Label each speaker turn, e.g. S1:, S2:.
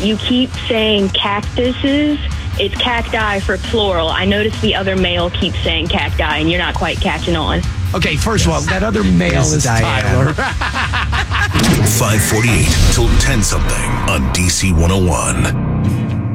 S1: you keep saying cactuses. It's cacti for plural. I noticed the other male keeps saying cacti, and you're not quite catching on.
S2: Okay, first of all, that other male is Tyler.
S3: 548 till 10 something on DC 101.